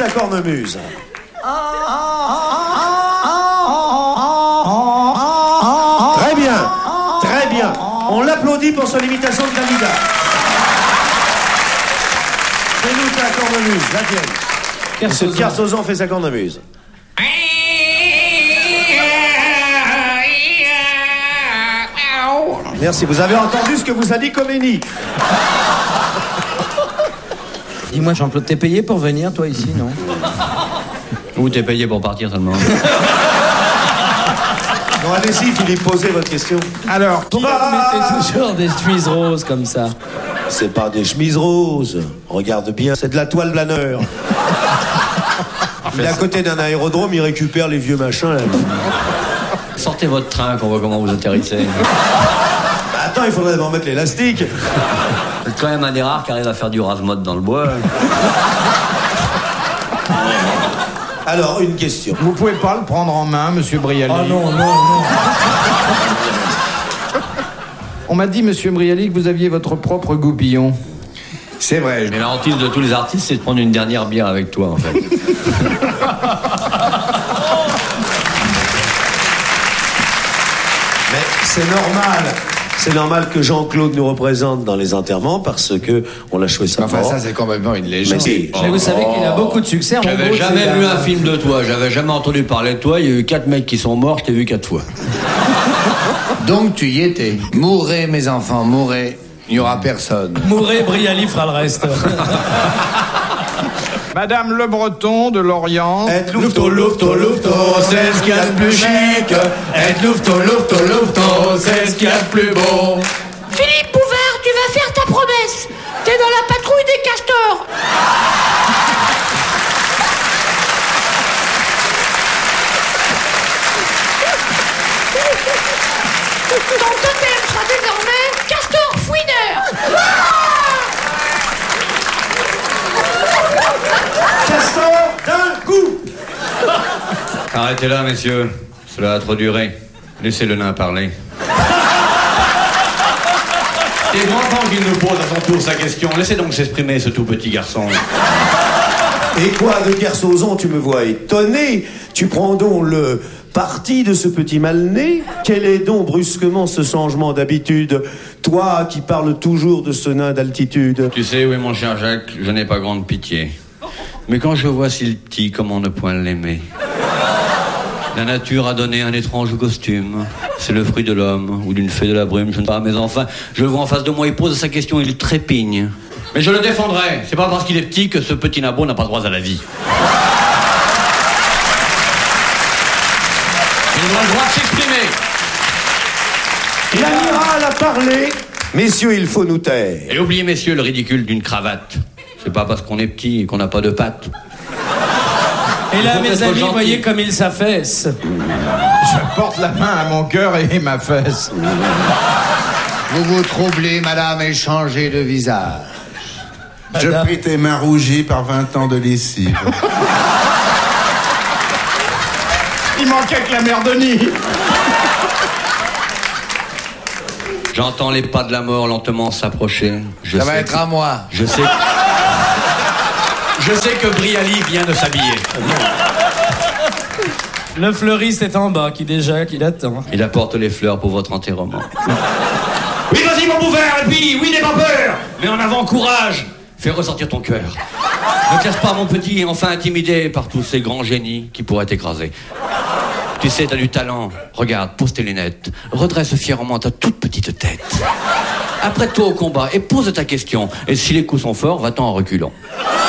à cornemuse. Très bien, très bien. On l'applaudit pour son imitation de Dalida. Fais-nous ta cornemuse, la tienne. Ce Kersozon fait sa cornemuse. Merci, vous avez entendu ce que vous a dit Khomeini. Dis-moi, Jean-Claude, t'es payé pour venir, toi, ici, non? Ou t'es payé pour partir seulement? Bon, allez-y, Philippe, posez votre question. Alors, pourquoi vous mettez toujours des chemises roses comme ça? C'est pas des chemises roses. Regarde bien, c'est de la toile planeur. Il est à côté d'un aérodrome, il récupère les vieux machins, là. Sortez votre train, qu'on voit comment vous atterrissez. Attends, il faudrait d'abord mettre l'élastique. C'est quand même un des rares qui arrive à faire du rase-mode dans le bois. Alors, une question. Vous pouvez pas le prendre en main, monsieur Brialy? Oh non. On m'a dit, monsieur Brialy, que vous aviez votre propre goupillon. C'est vrai. Mais la hantise de tous les artistes, c'est de prendre une dernière bière avec toi, en fait. Mais c'est normal. C'est normal que Jean-Claude nous représente dans les enterrements parce que on l'a choisi ça. Enfin, fort. ça, c'est complètement une légende. Mais vous savez qu'il a beaucoup de succès. J'avais jamais vu un film de toi, j'avais jamais entendu parler de toi. Il y a eu 4 mecs qui sont morts, je t'ai vu 4 fois. Donc, tu y étais. Mourrez, mes enfants, mourrez. Il n'y aura personne. Mourrez, Brialy fera le reste. Madame Le Breton de Lorient. Être Louveteau, louveteau, louveteau, c'est ce qu'il y a de plus chic. Être louveteau, louveteau, louveteau, c'est ce qu'il y a de plus beau. Philippe Bouvard, tu vas faire ta promesse. T'es dans la patrouille des castors. Ton totem sera désormais castor fouineur. Castor d'un coup. Arrêtez là, messieurs. Cela a trop duré. Laissez le nain parler. Il est grand temps qu'il nous pose à son tour sa question. Laissez donc s'exprimer ce tout petit garçon. Et quoi, de Kersozon, tu me vois étonné? Tu prends donc le parti de ce petit mal-né? Quel est donc brusquement ce changement d'habitude? Toi qui parles toujours de ce nain d'altitude. Tu sais, oui, mon cher Jacques, je n'ai pas grande pitié. Mais quand je vois si petit, comment ne point l'aimer? La nature a donné un étrange costume. C'est le fruit de l'homme ou d'une fée de la brume, je ne sais pas. Mais enfin, je le vois en face de moi, il pose sa question, il trépigne. Mais je le défendrai. C'est pas parce qu'il est petit que ce petit nabot n'a pas droit à la vie. Il a le droit de s'exprimer. L'amiral a parlé. Messieurs, il faut nous taire. Et oubliez, messieurs, le ridicule d'une cravate. C'est pas parce qu'on est petit et qu'on n'a pas de pattes. Et là, faut mes être amis, gentil. voyez comme il s'affaisse. Je porte la main à mon cœur et ma fesse. Vous vous troublez, madame, et changez de visage. Je prie tes mains rougies par 20 ans de lessive. Il manquait que la mère Denis. J'entends les pas de la mort lentement s'approcher. Ça va être à moi. Je sais que Brialy vient de s'habiller. Le fleuriste est en bas, qui l'attend. Il apporte les fleurs pour votre enterrement. Oui, vas-y, mon Bouvard, et puis, oui, n'aie pas peur. Mais en avant, courage. Fais ressortir ton cœur. Ne te laisse pas, mon petit, enfin intimidé par tous ces grands génies qui pourraient t'écraser. Tu sais, t'as du talent. Regarde, pose tes lunettes. Redresse fièrement ta toute petite tête. Apprête-toi au combat et pose ta question. Et si les coups sont forts, va-t'en en reculant.